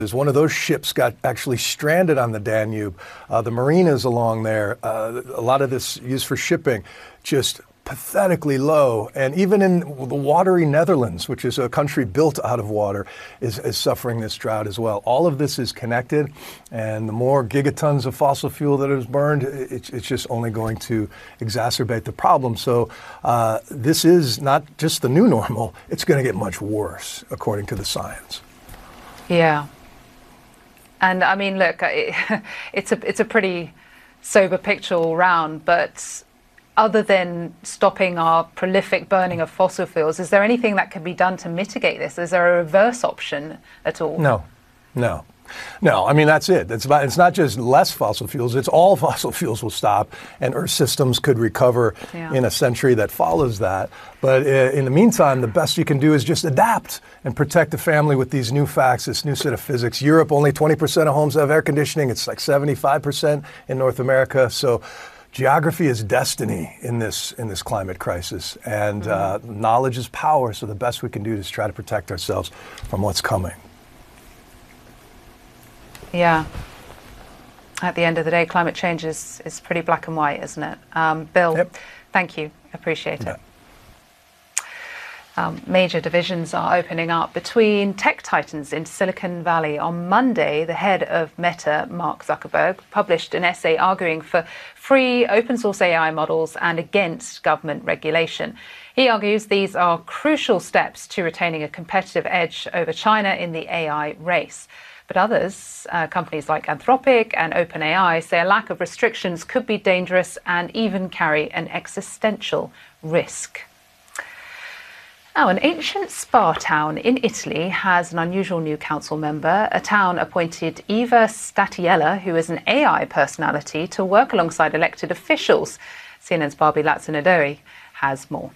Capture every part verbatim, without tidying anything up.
One of those ships got actually stranded on the Danube. Uh, the marinas along there, uh, a lot of this used for shipping, just pathetically low. And even in the watery Netherlands, which is a country built out of water, is, is suffering this drought as well. All of this is connected, and the more gigatons of fossil fuel that is burned, it, it's just only going to exacerbate the problem. So uh, this is not just the new normal, it's going to get much worse, according to the science. Yeah. And I mean, look, it, it's a it's a pretty sober picture all round, but other than stopping our prolific burning of fossil fuels, is there anything that can be done to mitigate this? Is there a reverse option at all? No, no. No, I mean, that's it. It's about, it's not just less fossil fuels, it's all fossil fuels will stop, and Earth systems could recover yeah. in a century that follows that. But uh, in the meantime, the best you can do is just adapt and protect the family with these new facts, this new set of physics. Europe, only twenty percent of homes have air conditioning. It's like seventy-five percent in North America. So geography is destiny in this in this climate crisis, and mm-hmm. uh, knowledge is power. So the best we can do is try to protect ourselves from what's coming. Yeah. At the end of the day, climate change is, is pretty black and white, isn't it? Um, Bill, yep. Thank you. Appreciate it. Um, major divisions are opening up between tech titans in Silicon Valley. On Monday, the head of Meta, Mark Zuckerberg, published an essay arguing for free open source A I models and against government regulation. He argues these are crucial steps to retaining a competitive edge over China in the A I race. But others, uh, companies like Anthropic and OpenAI, say a lack of restrictions could be dangerous and even carry an existential risk. Now, an ancient spa town in Italy has an unusual new council member. A town appointed Eva Statiella, who is an A I personality, to work alongside elected officials. C N N's Barbie Latzenadori has more.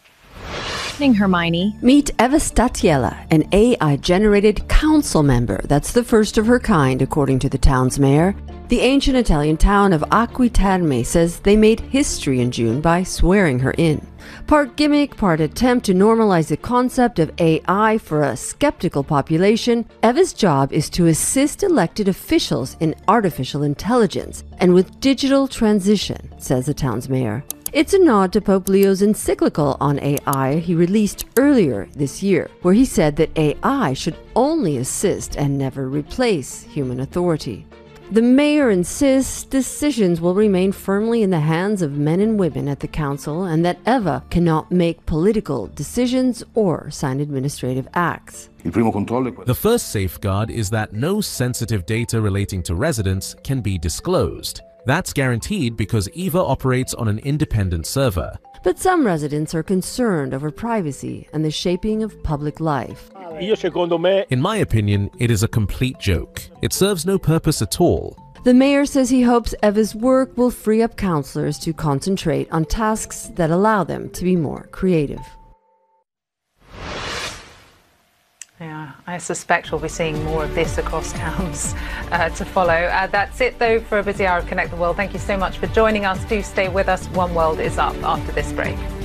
Hermione. Meet Eva Statiella, an A I-generated council member that's the first of her kind, according to the town's mayor. The ancient Italian town of Acquiterme says they made history in June by swearing her in. Part gimmick, part attempt to normalize the concept of A I for a skeptical population, Eva's job is to assist elected officials in artificial intelligence and with digital transition, says the town's mayor. It's a nod to Pope Leo's encyclical on A I he released earlier this year, where he said that A I should only assist and never replace human authority. The mayor insists decisions will remain firmly in the hands of men and women at the council, and that Eva cannot make political decisions or sign administrative acts. The first safeguard is that no sensitive data relating to residents can be disclosed. That's guaranteed because Eva operates on an independent server. But some residents are concerned over privacy and the shaping of public life. In my opinion, it is a complete joke. It serves no purpose at all. The mayor says he hopes Eva's work will free up councillors to concentrate on tasks that allow them to be more creative. Yeah, I suspect we'll be seeing more of this across towns uh, to follow. Uh, that's it, though, for a busy hour of Connect the World. Thank you so much for joining us. Do stay with us. One World is up after this break.